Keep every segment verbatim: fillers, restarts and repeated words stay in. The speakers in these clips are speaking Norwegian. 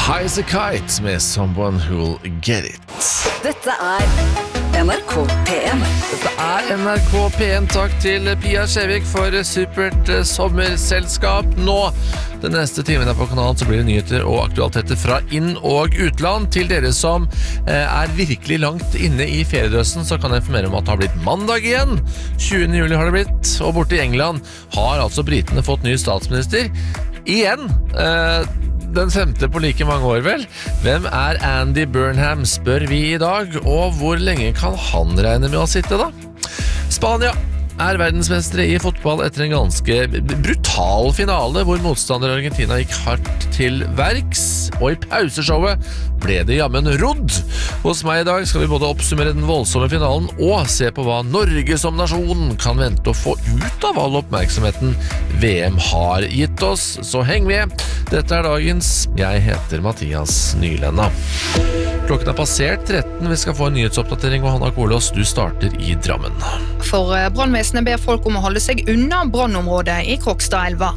High as a kite med Someone Who'll Get It. Dette er N R K P en. Dette er N R K P en. Takk til Pia Skjevik for supert sommerselskap. Nå, den neste timen her på kanalen, så blir det nyheter og aktualiteter fra inn- og utland. Til dere som er virkelig langt inne i feriedrøssen, så kan jeg informere om at det har blitt mandag igjen. tjuende juli har det blitt, og borte i England har altså britene fått ny statsminister. Igjen, eh, den femte på like mange år vel. Hvem er Andy Burnham, spør vi i dag, og hvor lenge kan han regne med å sitte da? Spania er verdensmestere i fotball etter en ganske brutal finale, hvor motstander Argentina gikk hardt til verks, og i pauseshowet ble det jammen rodd. Hos meg i dag skal vi både oppsummere den voldsomme finalen og se på hva Norge som nasjon kan vente å få ut av all oppmerksomheten V M har gitt oss. Så heng med. Dette er dagens. Jeg heter Mathias Nylenda. Klokken er passert tretten. Vi skal få en nyhetsoppdatering, og Hanna Kolås, du starter i Drammen. For brannvesenet ber folk om å holde seg unna brannområdet i Krokstadelva.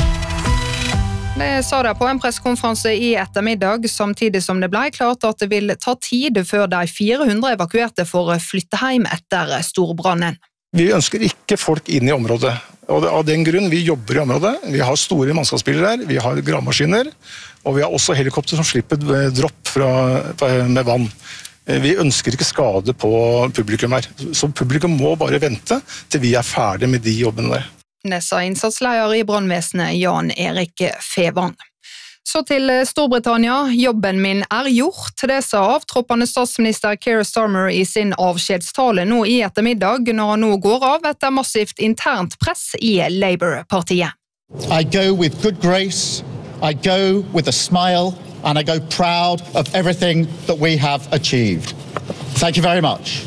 Det sa de på en pressekonferanse i ettermiddag, samtidig som det ble klart at det vil ta tid før de fire hundre evakuerte får flytte hjem etter storbrannen. Vi ønsker ikke folk inn i området, og av den grunn vi jobber i området. Vi har store mannskapsbiler her, vi har gravemaskiner, og vi har også helikopter som slipper dropp fra, med vann. Vi ønsker ikke skade på publikum her, så publikum må bare vente til vi er ferdige med de jobbene der. Det sa innsatsleder i brannvesenet Jan Erik Fevang. Så til Storbritannia. Jobben min er gjort. Det sa avtroppende statsminister Keir Starmer i sin avskjedstale nå i ettermiddag, når han nå går av etter massivt internt press i Labour-partiet. I go with good grace, I go with a smile, and I go proud of everything that we have achieved. Thank you very much.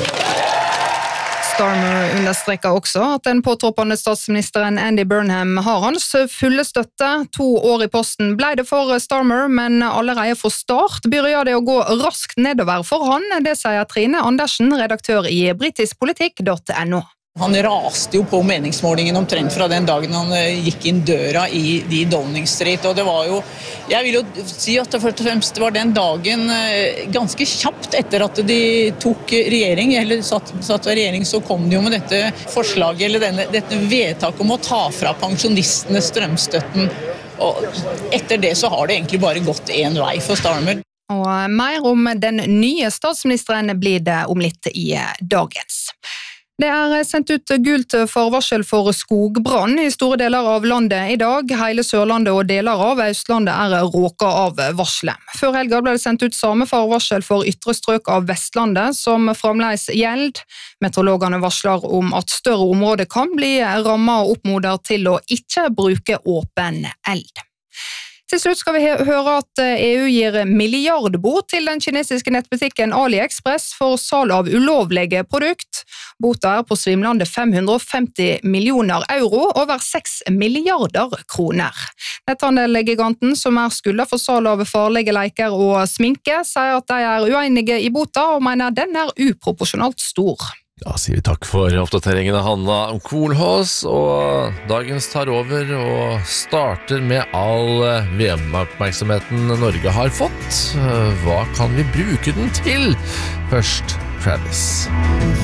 Starmer understreker også at den påtroppende statsministeren Andy Burnham har hans fulle støtte. To år i posten ble det for Starmer, men allerede fra start begynner det å gå raskt nedover for han. Det sier Trine Andersen, redaktør i britiskpolitikk punktum no. Han raste jo på meningsmålingen omtrent fra den dagen han gikk inn døra i de Downing Street, og det var jo, jeg vil jo si at det først og fremst var den dagen ganske kjapt etter at de tok regjering, eller satt, satt ved regjering, så kom de jo med dette forslaget, eller denne, dette vedtaket om å ta fra pensjonistene strømstøtten, og etter det så har det egentlig bare gått en vei for Starmer. Og mer om den nye statsministeren blir det om litt i dagens. Det er sendt ut gult forvarsel for skogbrann i store deler av landet i dag. Hele Sørlandet og deler av Østlandet er råka av varslet. Før helga ble det sendt ut samme forvarsel for ytre strøk av Vestlandet, som fremdeles gjeld. Meteorologene varsler om at større områder kan bli rammet og oppmoder til å ikke bruke åpen eld. Til slutt skal vi høre at E U gir milliardbot til den kinesiske nettbutikken AliExpress for salg av ulovlige produkt. Bota er på svimlende fem hundre og femti millioner euro, over seks milliarder kroner. Netthandelgiganten, som er skyldet for salg av farlige leker og sminke, sier at de er uenige i bota og mener den er uproporsjonalt stor. Da sier vi takk for oppdateringen av Hanna Kolås, og dagens tar over og starter med all V M-oppmerksomheten Norge har fått. Hva kan vi bruke den til? Først Travis.